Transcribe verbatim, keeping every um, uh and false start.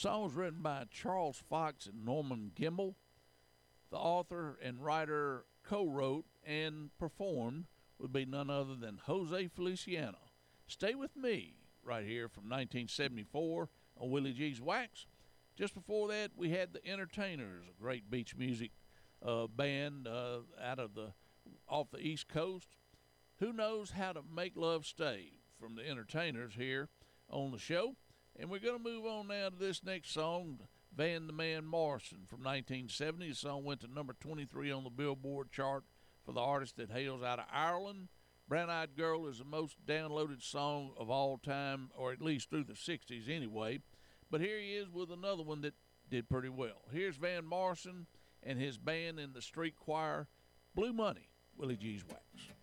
song was written by Charles Fox and Norman Gimbel. The author and writer co-wrote and performed would be none other than Jose Feliciano. Stay With Me, right here from nineteen seventy-four on Willie G's Wax. Just before that, we had the Entertainers, a great beach music uh, band uh, out of the off the East Coast. Who Knows How to Make Love Stay from the Entertainers here on the show. And we're going to move on now to this next song, Van the Man Morrison from nineteen seventy. The song went to number twenty-three on the Billboard chart for the artist that hails out of Ireland. Brown Eyed Girl is the most downloaded song of all time, or at least through the sixties anyway. But here he is with another one that did pretty well. Here's Van Morrison and his band in the street choir, Blue Money, Willie G's Wax.